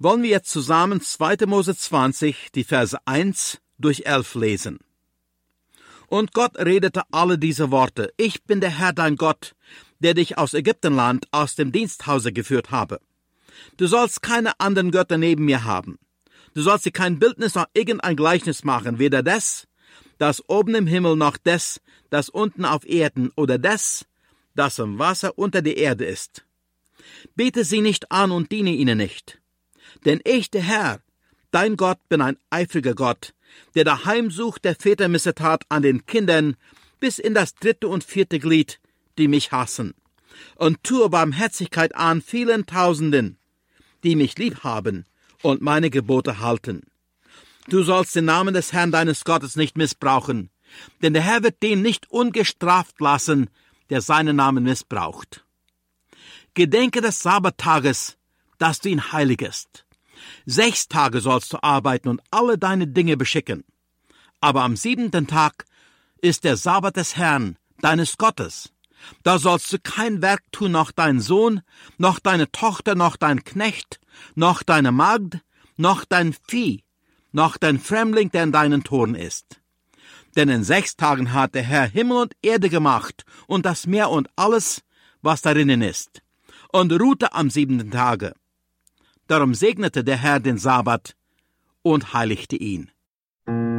wollen wir jetzt zusammen 2. Mose 20, die Verse 1 durch 11 lesen. Und Gott redete alle diese Worte: Ich bin der Herr dein Gott, der dich aus Ägyptenland, aus dem Diensthause geführt habe. Du sollst keine anderen Götter neben mir haben. Du sollst dir kein Bildnis noch irgendein Gleichnis machen, weder das oben im Himmel, noch das unten auf Erden, oder das im Wasser unter der Erde ist. Bete sie nicht an und diene ihnen nicht. Denn ich, der Herr, dein Gott, bin ein eifriger Gott, der daheim sucht der Väter Missetat an den Kindern bis in das 3. und 4. Glied, die mich hassen, und tue Barmherzigkeit an vielen Tausenden, die mich lieb haben und meine Gebote halten. Du sollst den Namen des Herrn deines Gottes nicht missbrauchen, denn der Herr wird den nicht ungestraft lassen, der seinen Namen missbraucht. Gedenke des Sabbattages, dass du ihn heiligest. 6 Tage sollst du arbeiten und alle deine Dinge beschicken. Aber am 7. Tag ist der Sabbat des Herrn, deines Gottes. Da sollst du kein Werk tun, noch dein Sohn, noch deine Tochter, noch dein Knecht, noch deine Magd, noch dein Vieh, noch dein Fremdling, der in deinen Toren ist. Denn in 6 Tagen hat der Herr Himmel und Erde gemacht und das Meer und alles, was darinnen ist, und ruhte am 7. Tage. Darum segnete der Herr den Sabbat und heiligte ihn.